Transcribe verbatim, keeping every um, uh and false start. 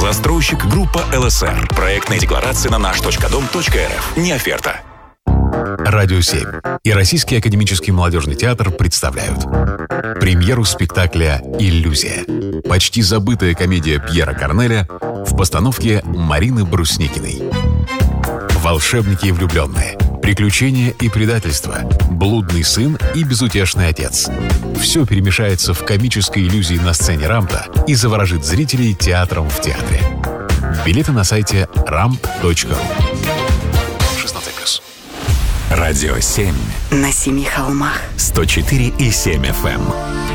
Застройщик группа эл эс эр. Проектная декларация на наш точка дом точка эр эф. Не оферта. Радио семь и Российский академический молодежный театр представляют премьеру спектакля «Иллюзия». Почти забытая комедия Пьера Корнеля в постановке Марины Брусникиной. Волшебники и влюбленные, приключения и предательство, блудный сын и безутешный отец. Все перемешается в комической иллюзии на сцене Рампта и заворожит зрителей театром в театре. Билеты на сайте рамп точка ру. шестнадцать плюс. Радио семь. На семи холмах. сто четыре и семь эф эм.